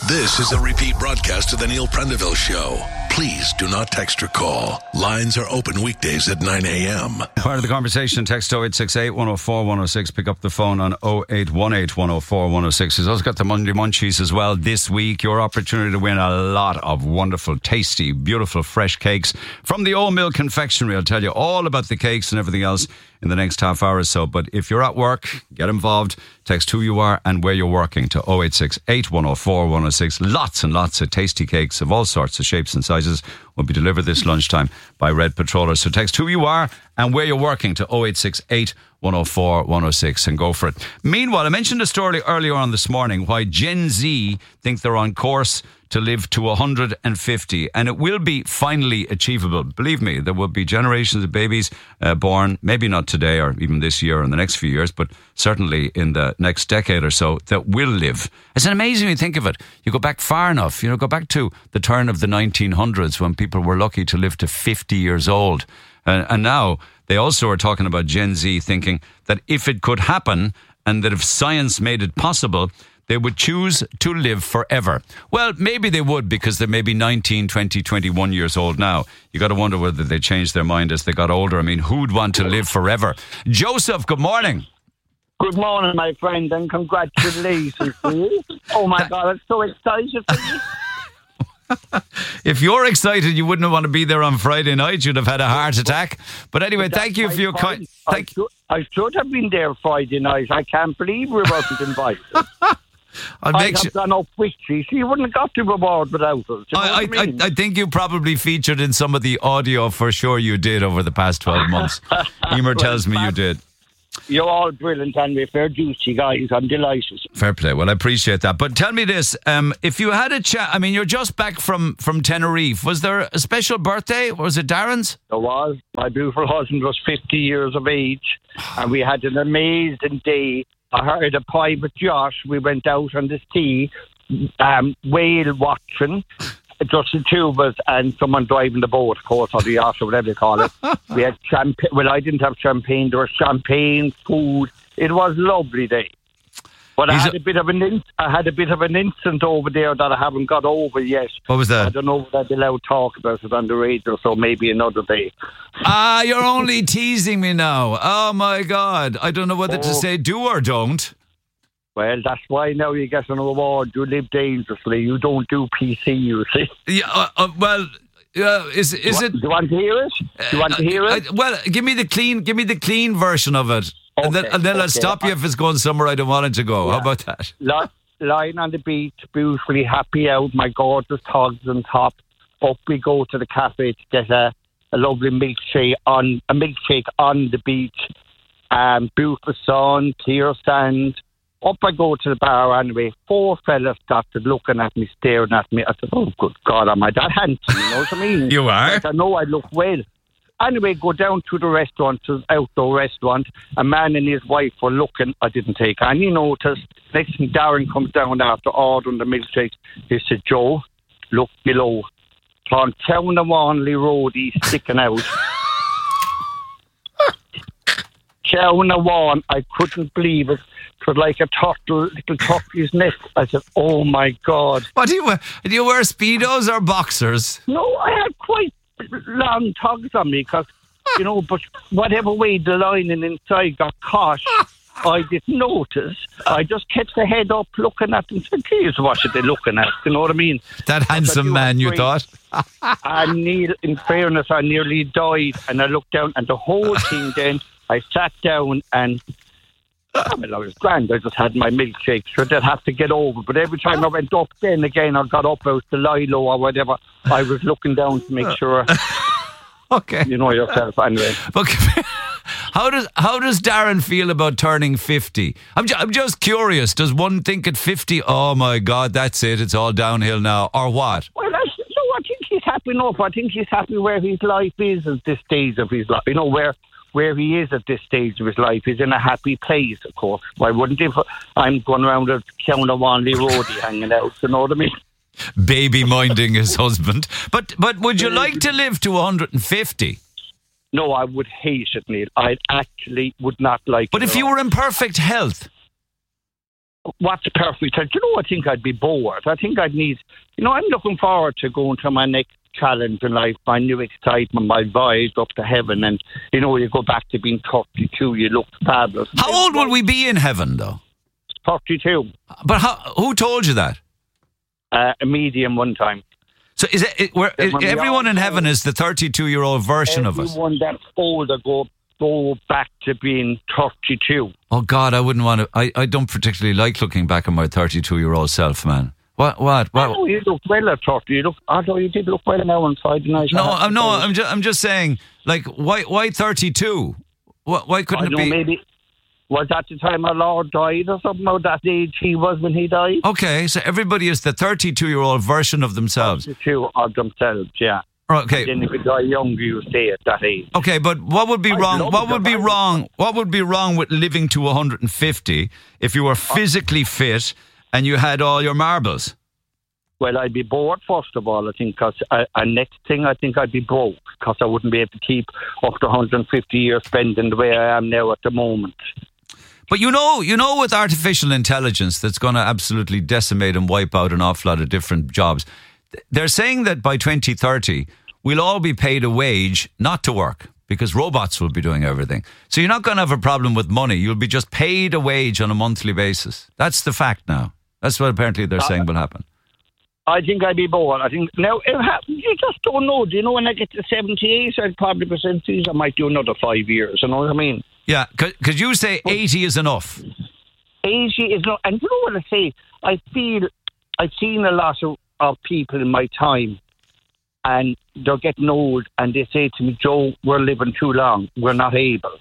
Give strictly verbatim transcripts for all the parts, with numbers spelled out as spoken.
This is a repeat broadcast of the Neil Prendeville Show. Please do not text or call. Lines are open weekdays at nine a.m. Part of the conversation, text oh eight six eight, one oh four, one oh six. Pick up the phone on oh eight one eight, one oh four, one oh six. He's also got the Monday Munchies as well this week. Your opportunity to win a lot of wonderful, tasty, beautiful, fresh cakes from the Old Mill Confectionery. I'll tell you all about the cakes and everything else in the next half hour or so. But if you're at work, get involved. Text who you are and where you're working to oh eight six eight, one oh four, one oh six. Lots and lots of tasty cakes of all sorts of shapes and sizes will be delivered this lunchtime by Red Patrollers. So text who you are and where you're working to oh eight six eight, one oh four, one oh six and go for it. Meanwhile, I mentioned a story earlier on this morning why Gen Z think they're on course to live to one hundred fifty, and it will be finally achievable. Believe me, there will be generations of babies uh, born, maybe not today or even this year or in the next few years, but certainly in the next decade or so, that will live. It's amazing when you think of it. You go back far enough, you know, go back to the turn of the nineteen hundreds when people were lucky to live to fifty years old. Uh, and now they also are talking about Gen Z thinking that if it could happen and that if science made it possible, they would choose to live forever. Well, maybe they would because they may be nineteen, twenty, twenty-one years old now. You got to wonder whether they changed their mind as they got older. I mean, who'd want to live forever? Joseph, good morning. Good morning, my friend, and congratulations to you. Oh, my God, I'm so excited for you. If you're excited, you wouldn't want to be there on Friday night. You'd have had a heart attack. But anyway, That's thank you for your kind... I, Thank- should, I should have been there Friday night. I can't believe we wasn't invited. I'll I make have sure... gone up with you. So you wouldn't have got the reward without us. You know I, what I, I, mean? I think you probably featured in some of the audio for sure you did over the past twelve months. Emer tells me you did. You're all brilliant and we're fair duty, guys. I'm delighted. Fair play. Well, I appreciate that. But tell me this, um, if you had a chat, I mean, you're just back from, from Tenerife. Was there a special birthday? Was it Darren's? There was. My beautiful husband was fifty years of age and we had an amazing day. I heard a private yacht. We went out on the sea, um, whale watching. Just the two of us and someone driving the boat, of course, or the yacht, or whatever they call it. We had champagne. Well, I didn't have champagne. There was champagne, food. It was a lovely day. But I He's had a- a bit of an in- I had a bit of an incident over there that I haven't got over yet. What was that? I don't know if I'd be allowed to talk about it on the radio, so maybe another day. Ah, you're only teasing me now. Oh, my God. I don't know whether to Oh. say do or don't. Well, that's why now you get an award. You live dangerously. You don't do P C, you see. Yeah, uh, uh, well, uh, is is Do it... you want to hear it? Do you want to hear it? Uh, well, give me the clean, give me the clean version of it, and then Okay, and then I'll okay. stop you if it's going somewhere I don't want it to go. How Yeah. about that? Li- lying on the beach, beautifully happy out, my gorgeous togs on top. Up we go to the cafe to get a, a lovely milkshake on a milkshake on the beach. Um, beautiful sun, clear sand. Up I go to the bar anyway. Four fellas started looking at me, staring at me. I said, "Oh, good God, am I that handsome?" You know what I mean? You are? Like, I know I look well. Anyway, go down to the restaurant, to the outdoor restaurant. A man and his wife were looking. I didn't take any notice. Next thing, Darren comes down after ordering the milkshake. He said, "Joe, look below. From Town of Wanley Road, he's sticking out." Town of Wan, I couldn't believe it. It was like a turtle, little turtle's nest. I said, "Oh my God." What do you wear? Do you wear Speedos or boxers? No, I had quite long togs on me because, you know, but whatever way the lining inside got caught, I didn't notice. I just kept the head up looking at them and said, "Geez, what are they looking at?" You know what I mean? That handsome you man, were you great. thought? And Neil, in fairness, I nearly died. And I looked down and the whole thing then, I sat down and, I mean, I was grand. I just had my milkshake. Sure, they'd have to get over. But every time I went up then again or got up out the Lilo or whatever, I was looking down to make sure, Okay. you know yourself anyway. But how does how does Darren feel about turning fifty? I'm ju- I'm just curious. Does one think at fifty, oh my God, that's it, it's all downhill now, or what? Well, I, no, I think he's happy enough. I think he's happy where his life is at this stage of his life. You know, where where he is at this stage of his life. He's in a happy place, of course. Why wouldn't he? I'm going around the Town of Wanley Road hanging out, you know what I mean? Baby minding his husband. But but would you like to live to one hundred fifty? No, I would hate it, Neil. I actually would not like But it. if at you all. were in perfect health, what's perfect? You know, I think I'd be bored. I think I'd need, you know, I'm looking forward to going to my next challenge in life, my new excitement, my voyage up to heaven. And, you know, you go back to being thirty-two, you look fabulous. How old will we be in heaven, though? thirty-two. But how, who told you that? Uh, a medium one time. So is it, it where, is, everyone in heaven is the thirty-two-year-old version of us? Everyone that's older go go back to being thirty-two. Oh, God, I wouldn't want to... I, I don't particularly like looking back at my thirty-two-year-old self, man. What? What? What? Oh, you look well at thirty. You look, although you did look well now on Friday night. No, I'm no, I'm just, I'm just saying, like, why, why thirty-two? Why, why couldn't I it know, be? Maybe was that the time our Lord died or something? Or that age he was when he died? Okay, so everybody is the thirty-two-year-old version of themselves. thirty-two of themselves, yeah. Okay. And then if you die younger, you stay at that age. Okay, but what would be I wrong? love What would it. be I- wrong? What would be wrong with living to one hundred fifty if you were physically fit and you had all your marbles? Well, I'd be bored, first of all, I think, because uh, and next thing, I think I'd be broke, because I wouldn't be able to keep up to one hundred fifty years spending the way I am now at the moment. But you know, you know, with artificial intelligence that's going to absolutely decimate and wipe out an awful lot of different jobs, they're saying that by twenty thirty, we'll all be paid a wage not to work because robots will be doing everything. So you're not going to have a problem with money. You'll be just paid a wage on a monthly basis. That's the fact now. That's what apparently they're saying will happen. I think I'd be bored. I think now it ha- you just don't know. Do you know when I get to seventy-eight, I'd probably be seventy. I might do another five years. You know what I mean? Yeah, because you say eighty is enough. eighty is not. And you know what I say? I feel I've seen a lot of, of people in my time, and they're getting old, and they say to me, "Joe, we're living too long. We're not able."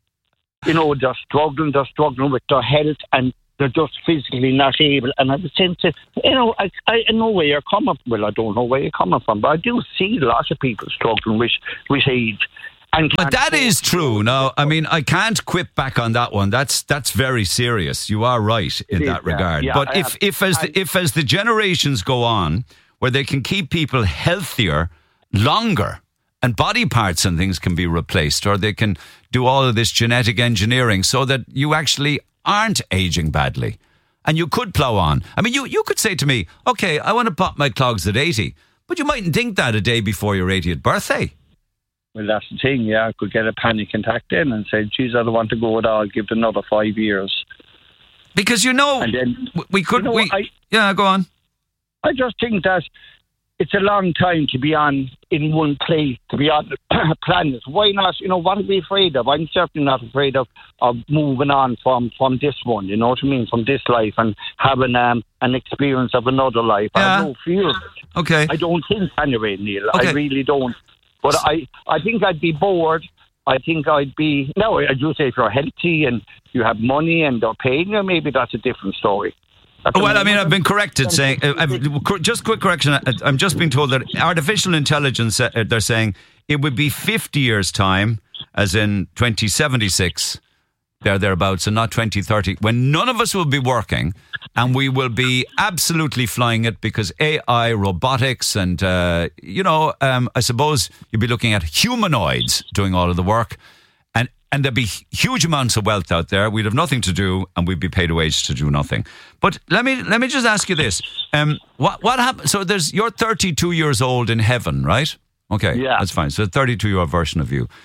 You know, they're struggling. They're struggling with their health, and they're just physically not able. And I was saying to, you know, I, I know where you're coming from. Well, I don't know where you're coming from, but I do see lots of people struggling with, with age. And But that is true. Now, I mean, I can't quip back on that one. That's that's very serious. You are right in It that is, yeah. regard. Yeah, but I if, have- if, as the, if as the generations go on, where they can keep people healthier longer, and body parts and things can be replaced, or they can do all of this genetic engineering so that you actually aren't aging badly, and you could plow on. I mean, you, you could say to me, okay, I want to pop my clogs at eighty, but you mightn't think that a day before your eightieth birthday. Well, that's the thing, yeah. I could get a panic attack then and say, geez, I don't want to go at all. Give it another five years. Because, you know, And then, w- we could... you know we, what, I- yeah, go on. I just think that it's a long time to be on in one place, to be on the planet. Why not? You know, what are we afraid of? I'm certainly not afraid of, of moving on from, from this one, you know what I mean, from this life, and having um, an experience of another life. I Yeah. have no fear of it. Okay. I don't think anyway, Neil. Okay. I really don't. But I, I think I'd be bored. I think I'd be... No, I do say if you're healthy and you have money and they're paying you, maybe that's a different story. At the Well, I mean, moment, I've been corrected saying, uh, I've, cor- just quick correction, I- I'm just being told that artificial intelligence, uh, they're saying it would be fifty years' time, as in twenty seventy-six, there, thereabouts, and not twenty thirty, when none of us will be working, and we will be absolutely flying it because A I, robotics, and, uh, you know, um, I suppose you'd be looking at humanoids doing all of the work. And and there'd be huge amounts of wealth out there. We'd have nothing to do, and we'd be paid a wage to do nothing. But let me let me just ask you this: um, what what happens? So there's you're thirty-two years old in heaven, right? Okay, Yeah. that's fine. So thirty-two-year-old version of you.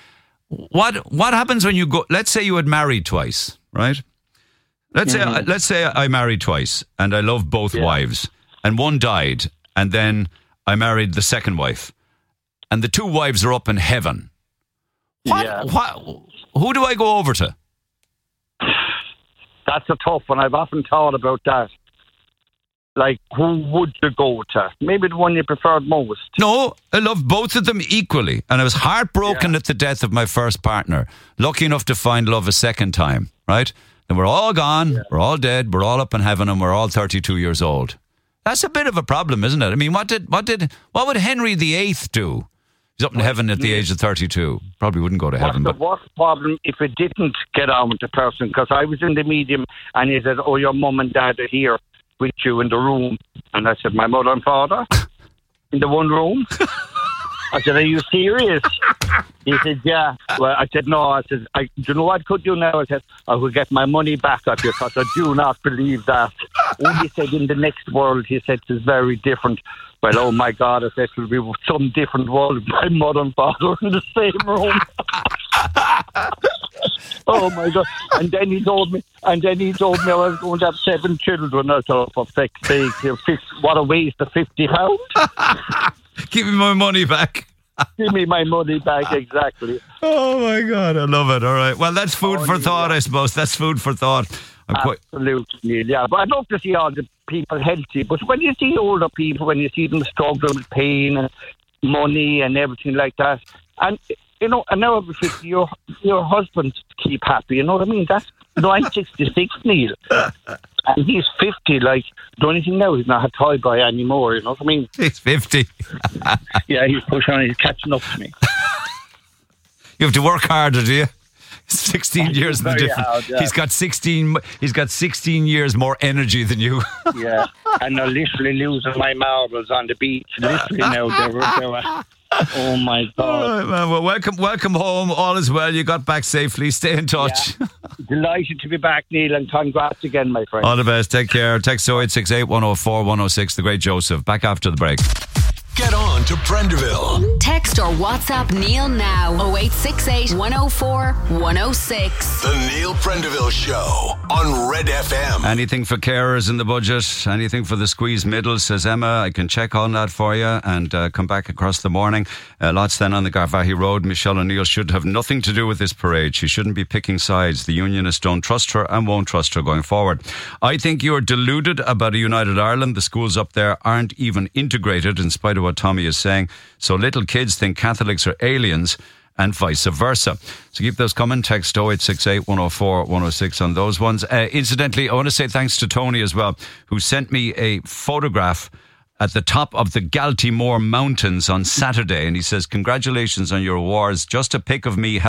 What what happens when you go? Let's say you had married twice, right? Let's say Mm-hmm. let's say I married twice, and I love both Yeah. wives, and one died, and then I married the second wife, and the two wives are up in heaven. What, Yeah. what, who do I go over to? That's a tough one. I've often thought about that. Like, who would you go to? Maybe the one you preferred most. No, I love both of them equally. And I was heartbroken Yeah. at the death of my first partner. Lucky enough to find love a second time, right? And we're all gone, Yeah. we're all dead, we're all up in heaven, and we're all thirty-two years old. That's a bit of a problem, isn't it? I mean, what did what did what would Henry the Eighth do? He's up in heaven at the age of thirty-two. Probably wouldn't go to heaven, What's but the worst problem if it didn't get on with the person? Because I was in the medium and he said, oh, your mum and dad are here with you in the room. And I said, my mother and father? In the one room? I said, are you serious? He said, yeah. Well, I said, no. I said, I, do you know what I could do now? I said, I would get my money back off you because I do not believe that. And he said, in the next world, he said, it's very different. Well, oh my God, I said, it'll be some different world. My mother and father in the same room. Oh my God. And then he told me, and then he told me I was going to have seven children. I thought, for fuck's sake, what a waste of fifty pounds. Give me my money back. Give me my money back, exactly. Oh my God, I love it. All right. Well, that's food oh, for thought, yeah. I suppose. That's food for thought. I'm Absolutely, quite... yeah. But I'd love to see all the people healthy. But when you see older people, when you see them struggle with pain and money and everything like that, and you know, and now if your your husband keep happy, you know what I mean? That's you know, I'm sixty-six, Neil, and he's fifty. Like the only thing now, he's not a toy boy anymore. You know what I mean? He's fifty. Yeah, he's pushing on. He's catching up to me. You have to work harder, do you? Sixteen years in the difference. Hard, yeah. He's got sixteen. He's got sixteen years more energy than you. Yeah, and I'm literally losing my marbles on the beach. Literally now, they were, they were, oh my God! All right, man. Well, welcome, welcome home. All is well. You got back safely. Stay in touch. Yeah. Delighted to be back, Neil, and congrats again, my friend. All the best. Take care. Text oh eight six eight, one oh four, one oh six. The great Joseph. Back after the break. Get on to Prendeville. Text or WhatsApp Neil now. oh eight six eight, one oh four, one oh six. The Neil Prendeville Show on Red F M. Anything for carers in the budget? Anything for the squeeze middle? Says Emma. I can check on that for you and uh, come back across the morning. Uh, lots then on the Garvahi Road. Michelle O'Neill should have nothing to do with this parade. She shouldn't be picking sides. The unionists don't trust her and won't trust her going forward. I think you're deluded about a United Ireland. The schools up there aren't even integrated in spite of what Tommy is saying. So little kids think Catholics are aliens and vice versa. So keep those coming. Text oh eight six eight, one oh four, one oh six on those ones. Uh, incidentally, I want to say thanks to Tony as well, who sent me a photograph at the top of the Galtymore Mountains on Saturday. And he says, congratulations on your awards. Just a pic of me